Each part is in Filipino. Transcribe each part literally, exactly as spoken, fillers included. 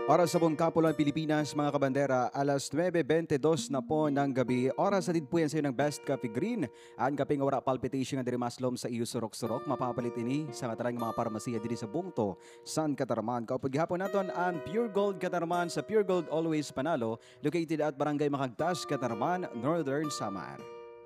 Oras sa buong Kapuluan Pilipinas, mga kabandera, alas nuwebe bentidós na po ng gabi. Oras na din po yan sa iyo ng Best Coffee Green. Ang kaping ora palpitation nga diri maslom sa iyo surok-surok. Mapapalit ini sa katarang mga parmasiya diri sa Bungto, San Catarman. Kaupag hapon naton ang Pure Gold Catarman sa Pure Gold Always Panalo, located at Barangay Makagtas, Catarman, Northern Samar.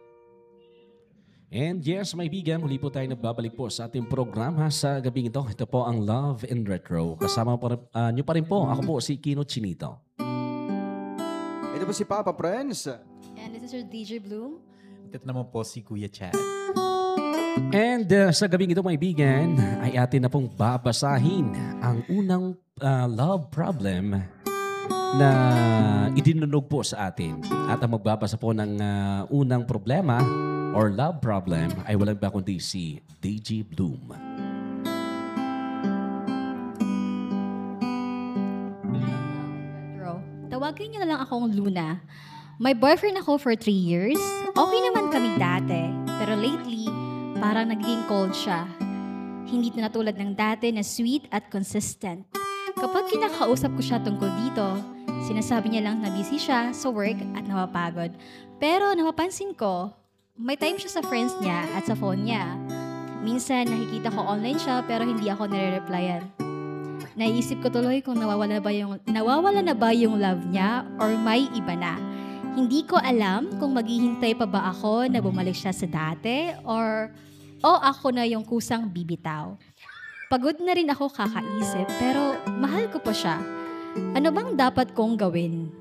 And yes, may bigan, muli po tayo nagbabalik po sa ating programa sa gabing ito. Ito po ang Love in Retro. Kasama po, uh, nyo pa rin po. Ako po si Kino Chinito. Ito po si Papa Prince. And this is your D J Bloom. Ito naman po si Kuya Chad. And uh, sa gabing ito, may bigan, ay atin na pong babasahin ang unang uh, love problem na idinunog po sa atin. At ang magbabasa po ng uh, unang problema or love problem ay walang ba kundi si D J Bloom. Bro, tawagin niyo na lang akong Luna. May boyfriend ako for three years. Okay naman kami dati. Pero lately, parang naging cold siya. Hindi na tulad ng dati na sweet at consistent. Kapag kinakausap ko siya tungkol dito, sinasabi niya lang na busy siya sa work at napapagod. Pero napapansin ko, may time siya sa friends niya at sa phone niya. Minsan nakikita ko online siya pero hindi ako nare-replyan. Naisip ko tuloy kung nawawala na ba yung, nawawala na ba yung love niya or may iba na. Hindi ko alam kung maghihintay pa ba ako na bumalik siya sa dati or o ako na yung kusang bibitaw. Pagod na rin ako kakaisip pero mahal ko pa siya. Ano bang dapat kong gawin?